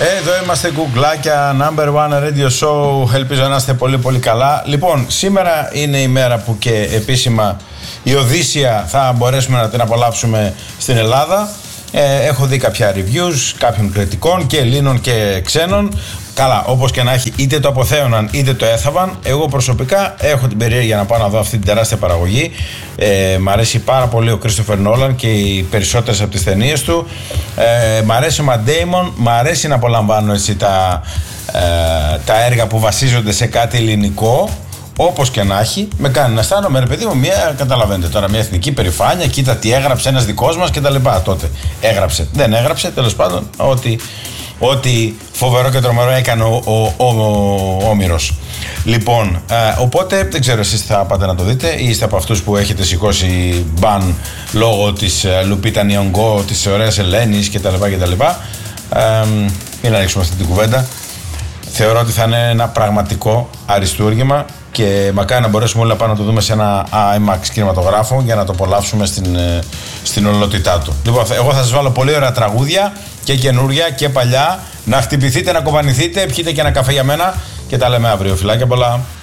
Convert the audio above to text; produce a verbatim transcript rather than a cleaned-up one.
Εδώ είμαστε, κουκλάκια, number one radio show. Ελπίζω να είστε πολύ πολύ καλά. Λοιπόν, σήμερα είναι η μέρα που και επίσημα η Οδύσσια θα μπορέσουμε να την απολαύσουμε στην Ελλάδα. ε, Έχω δει κάποια reviews κάποιων κριτικών και Ελλήνων και ξένων. Καλά, όπως και να έχει, είτε το αποθέωναν είτε το έθαβαν. Εγώ προσωπικά έχω την περιέργεια να πάω να δω αυτή την τεράστια παραγωγή. ε, Μ' αρέσει πάρα πολύ ο Christopher Nolan και οι περισσότερες από τις ταινίες του. ε, Μ' αρέσει ο Matt Damon. Μ' αρέσει να απολαμβάνω έτσι τα, ε, τα έργα που βασίζονται σε κάτι ελληνικό. Όπως και να έχει, με κάνει να αισθάνομαι, ρε παιδί μου, μια, καταλαβαίνετε τώρα, μια εθνική περηφάνεια. Κοίτα τι έγραψε ένας δικός μας και τα λοιπά. Τότε έγραψε, δεν έγραψε, τέλος πάντων, ότι, ότι φοβερό και τρομερό έκανε ο, ο, ο, ο Όμηρος. Λοιπόν, ε, οπότε δεν ξέρω εσείς θα πάτε να το δείτε ή είστε από αυτούς που έχετε σηκώσει μπαν λόγω της ε, Λουπίτα Νιονγκό, της ωραίας Ελένης κτλ. κτλ. Ε, μην ανοίξουμε αυτή την κουβέντα. Θεωρώ ότι θα είναι ένα πραγματικό αριστούργημα και μακάρι να μπορέσουμε όλοι να πάμε να το δούμε σε ένα IMAX κινηματογράφο για να το απολαύσουμε στην, στην ολότητά του. Λοιπόν, εγώ θα σας βάλω πολύ ωραία τραγούδια και καινούρια και παλιά. Να χτυπηθείτε, να κομπανηθείτε, πιείτε και ένα καφέ για μένα και τα λέμε αύριο. Φιλάκια πολλά.